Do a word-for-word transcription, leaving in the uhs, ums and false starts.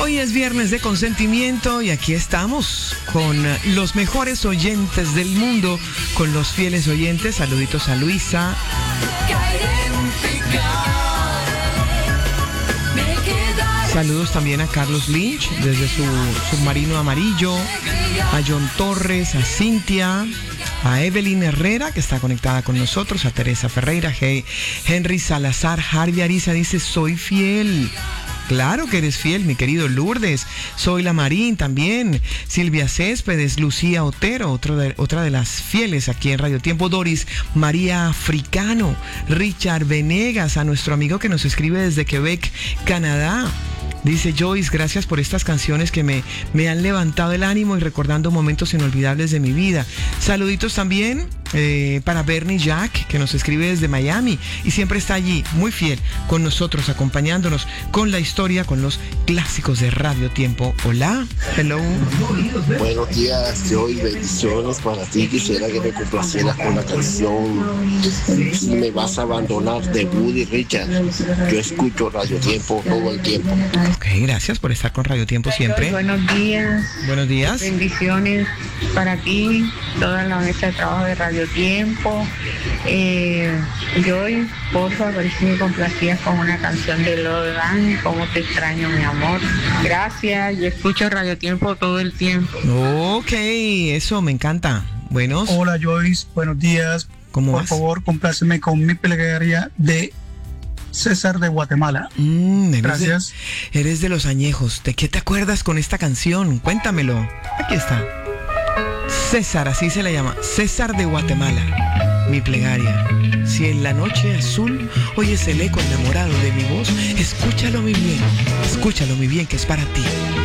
Hoy es viernes de consentimiento y aquí estamos con los mejores oyentes del mundo, con los fieles oyentes. Saluditos a Luisa. Saludos también a Carlos Lynch desde su submarino amarillo, a John Torres, a Cintia, a Evelyn Herrera, que está conectada con nosotros, a Teresa Ferreira, hey, Henry Salazar, Harvey Ariza dice, soy fiel. Claro que eres fiel, mi querido Lourdes. Soy la Marín también. Silvia Céspedes, Lucía Otero, otro de, otra de las fieles aquí en Radio Tiempo. Doris María Africano, Richard Venegas, a nuestro amigo que nos escribe desde Quebec, Canadá. Dice Joyce, gracias por estas canciones que me, me han levantado el ánimo y recordando momentos inolvidables de mi vida. Saluditos también eh, para Bernie Jack, que nos escribe desde Miami y siempre está allí, muy fiel, con nosotros, acompañándonos con la historia, con los clásicos de Radio Tiempo. Hola, hello. Buenos días, Joy, bendiciones para ti. Quisiera que me complacieras con la canción Si me vas a abandonar de Woody Richard. Yo escucho Radio Tiempo todo el tiempo. Ok, gracias por estar con Radio Tiempo siempre. Buenos días. Buenos días. Bendiciones para ti, toda la mesa de trabajo de Radio Tiempo. Eh, Joy, por favor, a ver si me complacías con una canción de Lodan, Cómo te extraño, mi amor. Gracias, yo escucho Radio Tiempo todo el tiempo. Ok, eso me encanta. Buenos. Hola Joyce, buenos días. ¿Cómo Por vas? favor, compláceme con mi plegaria de César de Guatemala. Mm, eres Gracias. De, eres de los añejos. ¿De qué te acuerdas con esta canción? Cuéntamelo. Aquí está. César, así se le llama. César de Guatemala. Mi plegaria. Si en la noche azul oyes el eco enamorado de mi voz, escúchalo muy bien. Escúchalo muy bien, que es para ti.